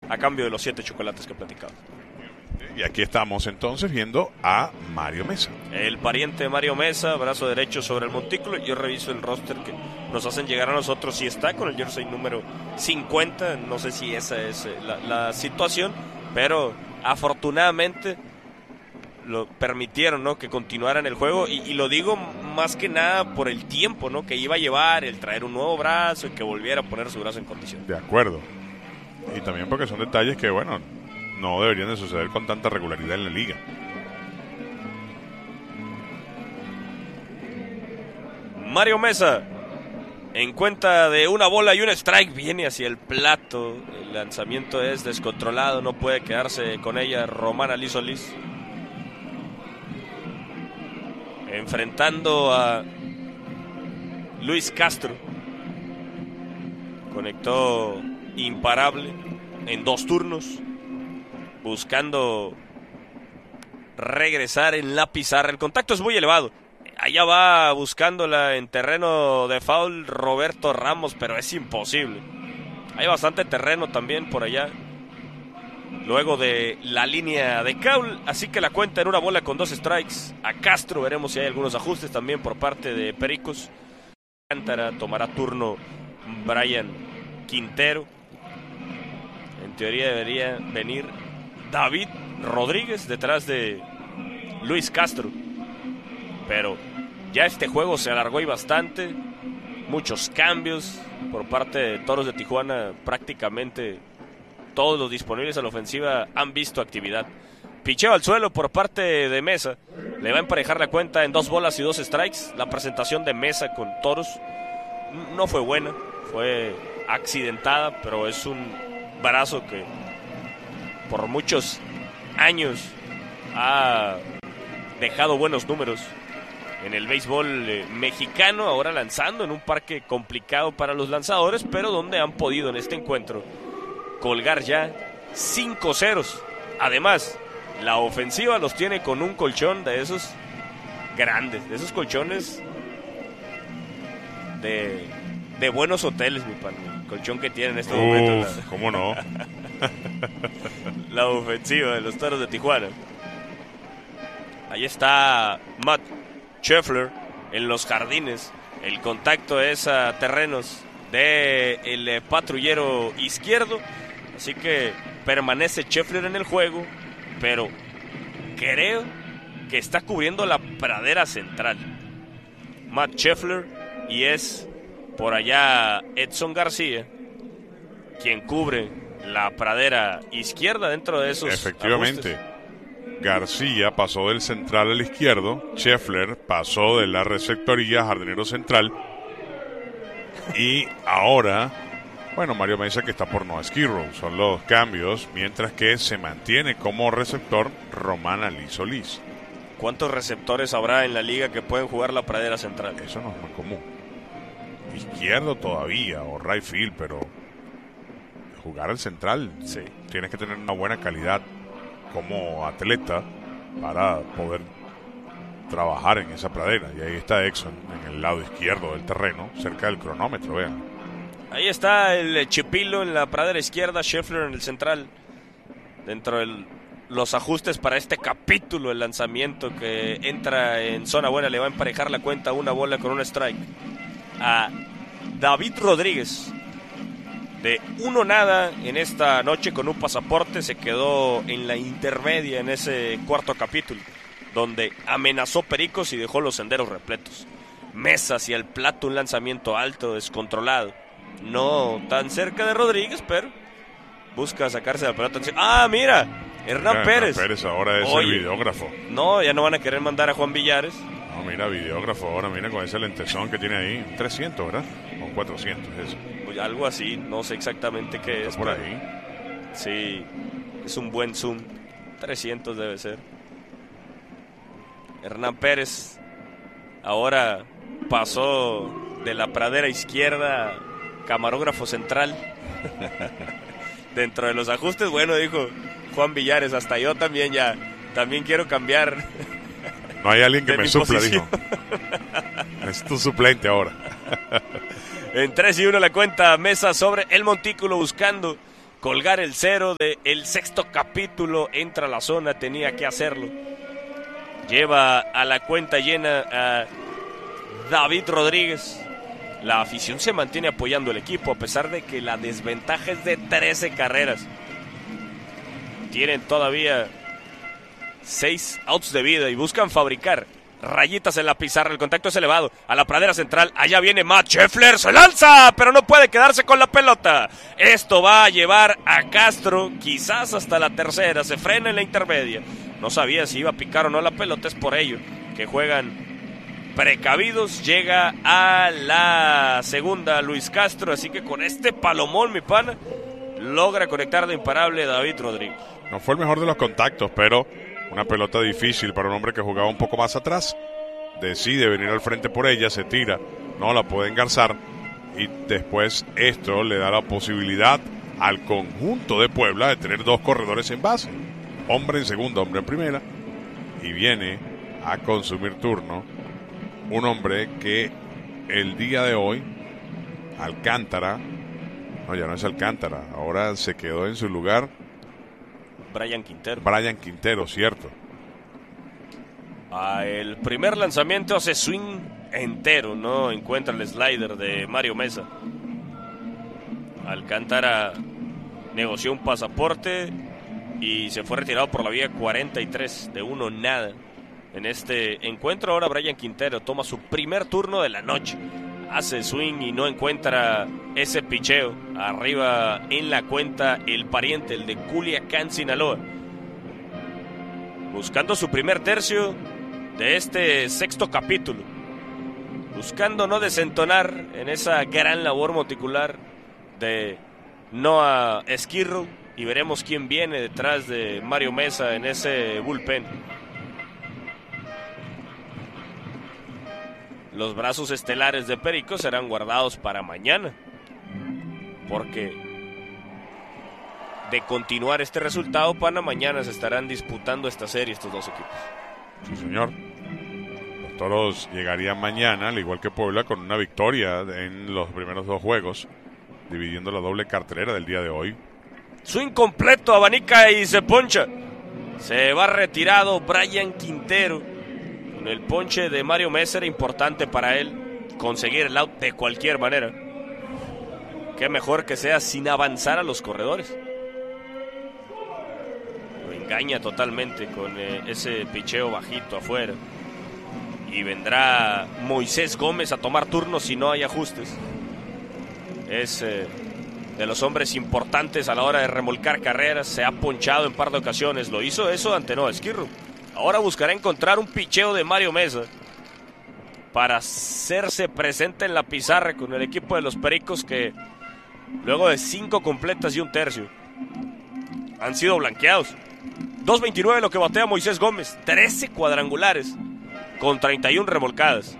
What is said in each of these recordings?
a cambio de los 7 chocolates que platicaba. Y aquí estamos entonces viendo a Mario Mesa. El pariente de Mario Mesa, brazo derecho sobre el montículo. Yo reviso el roster que nos hacen llegar a nosotros. Si está con el jersey número 50, no sé si esa es la situación, pero afortunadamente lo permitieron, ¿no?, que continuara en el juego, y lo digo más que nada por el tiempo, ¿no?, que iba a llevar el traer un nuevo brazo y que volviera a poner su brazo en condición. De acuerdo. Y también porque son detalles que, bueno, no deberían de suceder con tanta regularidad en la liga. Mario Mesa, en cuenta de una bola y un strike, viene hacia el plato. El lanzamiento es descontrolado, no puede quedarse con ella Román Ali Solís. Enfrentando a Luis Castro. Conectó imparable en 2 turnos, buscando regresar en la pizarra. El contacto es muy elevado. Allá va buscándola en terreno de foul Roberto Ramos, pero es imposible. Hay bastante terreno también por allá, luego de la línea de Caul, así que la cuenta en una bola con 2 strikes a Castro. Veremos si hay algunos ajustes también por parte de Pericos. Cántara, tomará turno Brian Quintero. En teoría debería venir David Rodríguez detrás de Luis Castro, pero ya este juego se alargó y bastante. Muchos cambios por parte de Toros de Tijuana. Prácticamente todos los disponibles a la ofensiva han visto actividad. Picheo al suelo por parte de Mesa. Le va a emparejar la cuenta en 2 bolas y 2 strikes. La presentación de Mesa con Toros no fue buena, fue accidentada, pero es un brazo que por muchos años ha dejado buenos números en el béisbol mexicano, ahora lanzando en un parque complicado para los lanzadores, pero donde han podido en este encuentro colgar ya 5 ceros. Además, la ofensiva los tiene con un colchón de esos grandes, de esos colchones de buenos hoteles, mi pan. El colchón que tienen en estos momentos. ¿Cómo no? La ofensiva de los Toros de Tijuana. Ahí está Matt Scheffler en los jardines. El contacto es a terrenos del patrullero izquierdo. Así que permanece Scheffler en el juego, pero creo que está cubriendo la pradera central Matt Scheffler, y es por allá Edson García quien cubre la pradera izquierda dentro de esos efectivamente ajustes. García pasó del central al izquierdo, Scheffler pasó de la receptoría jardinero central, y ahora, bueno, Mario Mesa que está por Noah Skirrow. Son los cambios, mientras que se mantiene como receptor Román Ali Solís. ¿Cuántos receptores habrá en la liga que pueden jugar la pradera central? Eso no es muy común. Izquierdo todavía, o right field, pero jugar al central, sí, tienes que tener una buena calidad como atleta para poder trabajar en esa pradera. Y ahí está Exxon en el lado izquierdo del terreno, cerca del cronómetro, vean. Ahí está el Chipilo en la pradera izquierda, Scheffler en el central. Dentro de los ajustes para este capítulo, el lanzamiento que entra en zona buena, le va a emparejar la cuenta una bola con un strike a David Rodríguez. De 1-0 en esta noche con un pasaporte. Se quedó en la intermedia en ese cuarto capítulo, donde amenazó Pericos y dejó los senderos repletos. Mesa hacia el plato, un lanzamiento alto, descontrolado. No tan cerca de Rodríguez, pero busca sacarse de la pelota. ¡Ah, mira! Hernán Pérez. Pérez ahora es el videógrafo. No, ya no van a querer mandar a Juan Villares. No, mira, videógrafo ahora, mira con ese lentezón que tiene ahí. 300, ¿verdad? O 400, eso. Pues algo así, no sé exactamente qué es. Por ahí. Sí, es un buen zoom. 300 debe ser. Hernán Pérez ahora pasó de la pradera izquierda, camarógrafo central. Dentro de los ajustes, bueno, dijo Juan Villares, hasta yo también quiero cambiar. No hay alguien que me supla, posición. dijo. Es tu suplente ahora. En 3-1 la cuenta, Mesa sobre el montículo buscando colgar el 0 del sexto capítulo. Entra a la zona, tenía que hacerlo. Lleva a la cuenta llena a David Rodríguez. La afición se mantiene apoyando al equipo a pesar de que la desventaja es de 13 carreras. Tienen todavía 6 outs de vida y buscan fabricar rayitas en la pizarra. El contacto es elevado a la pradera central. Allá viene Matt Scheffler, se lanza, pero no puede quedarse con la pelota. Esto va a llevar a Castro quizás hasta la tercera. Se frena en la intermedia. No sabía si iba a picar o no la pelota. Es por ello que juegan precavidos. Llega a la segunda Luis Castro. Así que con este palomón, mi pana, logra conectar de imparable David Rodríguez. No fue el mejor de los contactos, pero una pelota difícil para un hombre que jugaba un poco más atrás. Decide venir al frente por ella, se tira, no la puede engarzar. Y después esto le da la posibilidad al conjunto de Puebla de tener 2 corredores en base. Hombre en segunda, hombre en primera. Y viene a consumir turno un hombre que el día de hoy, Alcántara, no, ya no es Alcántara, ahora se quedó en su lugar Brian Quintero. Brian Quintero, cierto. El primer lanzamiento hace swing entero, no encuentra el slider de Mario Mesa. Alcántara negoció un pasaporte y se fue retirado por la vía 43 de 1 nada. En este encuentro ahora Brian Quintero toma su primer turno de la noche. Hace swing y no encuentra ese picheo. Arriba en la cuenta el pariente, el de Culiacán, Sinaloa. Buscando su primer tercio de este sexto capítulo. Buscando no desentonar en esa gran labor monticular de Noah Esquirro. Y veremos quién viene detrás de Mario Mesa en ese bullpen. Los brazos estelares de Perico serán guardados para mañana, porque de continuar este resultado, pana, mañana se estarán disputando esta serie estos 2 equipos. Sí, señor. Los Toros llegarían mañana, al igual que Puebla, con una victoria en los primeros 2 juegos, dividiendo la doble cartelera del día de hoy. Swing completo, abanica y se poncha. Se va retirado Brian Quintero. Con el ponche de Mario Mesa era importante para él conseguir el out de cualquier manera. Qué mejor que sea sin avanzar a los corredores. Lo engaña totalmente con ese picheo bajito afuera. Y vendrá Moisés Gómez a tomar turno si no hay ajustes. Es de los hombres importantes a la hora de remolcar carreras. Se ha ponchado en par de ocasiones. Lo hizo eso ante Noah Esquirro. Ahora buscará encontrar un picheo de Mario Mesa para hacerse presente en la pizarra con el equipo de los Pericos, que luego de 5 completas y un tercio han sido blanqueados. 2.29 lo que batea Moisés Gómez, 13 cuadrangulares con 31 remolcadas.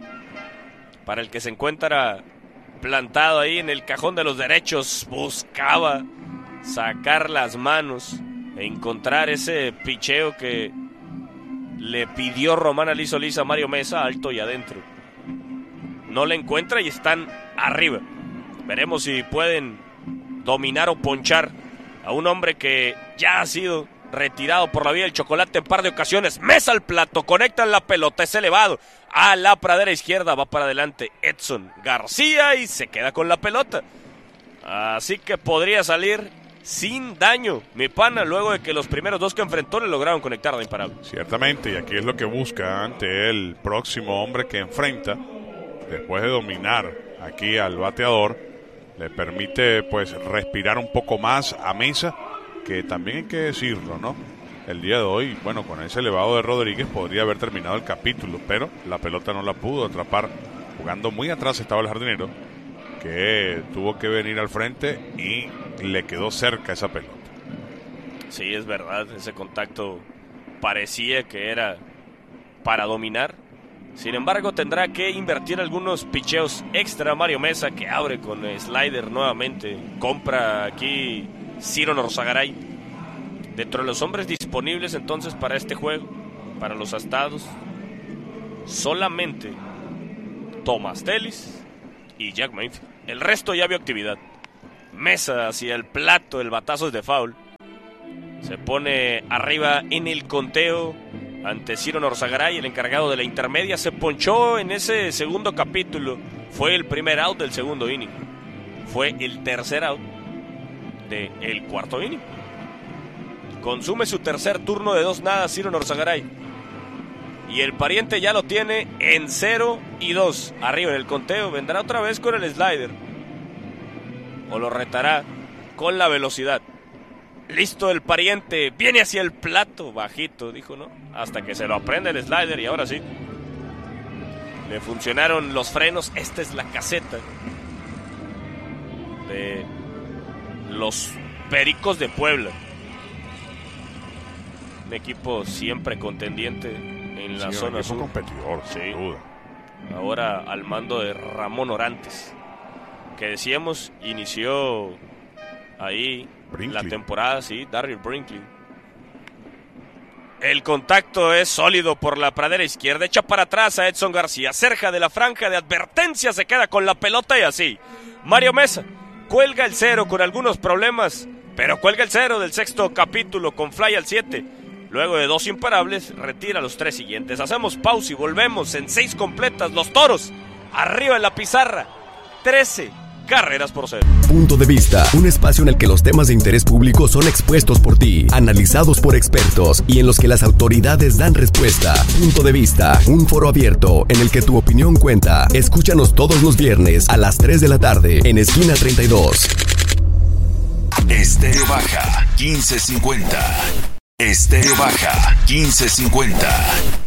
Para el que se encuentra plantado ahí en el cajón de los derechos, buscaba sacar las manos e encontrar ese picheo que le pidió Román Alí Solís a Mario Mesa, alto y adentro. No le encuentra y están arriba. Veremos si pueden dominar o ponchar a un hombre que ya ha sido retirado por la vía del chocolate en par de ocasiones. Mesa al plato, conectan la pelota, es elevado a la pradera izquierda, va para adelante Edson García y se queda con la pelota. Así que podría salir sin daño, mi pana, luego de que los primeros 2 que enfrentó le lograron conectar de imparable. Ciertamente, y aquí es lo que busca ante el próximo hombre que enfrenta. Después de dominar aquí al bateador, le permite pues respirar un poco más a Mesa, que también hay que decirlo, ¿no? El día de hoy, bueno, con ese elevado de Rodríguez podría haber terminado el capítulo, pero la pelota no la pudo atrapar. Jugando muy atrás estaba el jardinero, que tuvo que venir al frente y le quedó cerca esa pelota. Sí, es verdad, ese contacto parecía que era para dominar. Sin embargo, tendrá que invertir algunos picheos extra Mario Mesa, que abre con slider nuevamente. Compra aquí Ciro Norzagaray. Dentro de los hombres disponibles entonces para este juego, para los astados, solamente Tomás Telis y Jack Mayfield. El resto ya vio actividad. Mesa hacia el plato, el batazo es de foul. Se pone arriba en el conteo ante Ciro Norzagaray, el encargado de la intermedia. Se ponchó en ese segundo capítulo. Fue el primer out del segundo inning. Fue el tercer out del cuarto inning. Consume su tercer turno de 2-0 Ciro Norzagaray. Y el pariente ya lo tiene en 0-2. Arriba en el conteo. Vendrá otra vez con el slider. O lo retará con la velocidad. Listo el pariente. Viene hacia el plato. Bajito, dijo, ¿no? Hasta que se lo aprende el slider y ahora sí. Le funcionaron los frenos. Esta es la caseta de los Pericos de Puebla. Un equipo siempre contendiente en la zona sur. Un competidor, sin duda. Ahora al mando de Ramón Orantes, que decíamos inició ahí Brinkley. La temporada, sí, Darryl Brinkley. El contacto es sólido por la pradera izquierda, echa para atrás a Edson García, cerca de la franja de advertencia, se queda con la pelota y así. Mario Mesa cuelga el 0 con algunos problemas, pero cuelga el 0 del sexto capítulo con fly al 7. Luego de 2 imparables, retira los 3 siguientes. Hacemos pausa y volvemos en 6 completas. Los Toros, arriba en la pizarra, 13 carreras por 0. Punto de Vista, un espacio en el que los temas de interés público son expuestos por ti, analizados por expertos y en los que las autoridades dan respuesta. Punto de Vista, un foro abierto en el que tu opinión cuenta. Escúchanos todos los viernes a las 3 de la tarde en Esquina 32. Estéreo Baja 1550. Estéreo Baja 1550.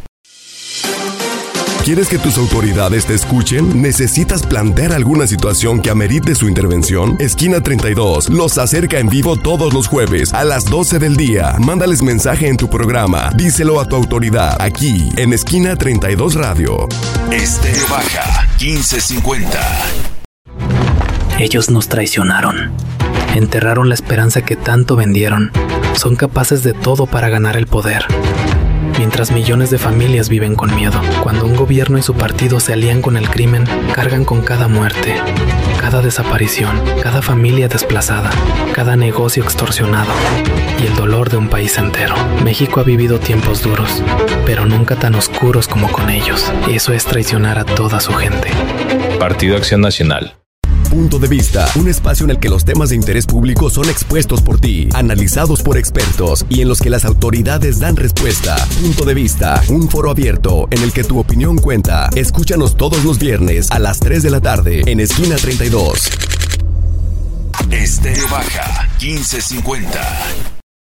¿Quieres que tus autoridades te escuchen? ¿Necesitas plantear alguna situación que amerite su intervención? Esquina 32 los acerca en vivo todos los jueves a las 12 del día. Mándales mensaje en tu programa. Díselo a tu autoridad aquí en Esquina 32 Radio. Estéreo Baja 1550. Ellos nos traicionaron. Enterraron la esperanza que tanto vendieron. Son capaces de todo para ganar el poder. Mientras millones de familias viven con miedo. Cuando un gobierno y su partido se alían con el crimen, cargan con cada muerte, cada desaparición, cada familia desplazada, cada negocio extorsionado y el dolor de un país entero. México ha vivido tiempos duros, pero nunca tan oscuros como con ellos. Eso es traicionar a toda su gente. Partido Acción Nacional. Punto de Vista, un espacio en el que los temas de interés público son expuestos por ti, analizados por expertos y en los que las autoridades dan respuesta. Punto de Vista, un foro abierto en el que tu opinión cuenta. Escúchanos todos los viernes a las 3 de la tarde en Esquina 32. Estéreo Baja 1550.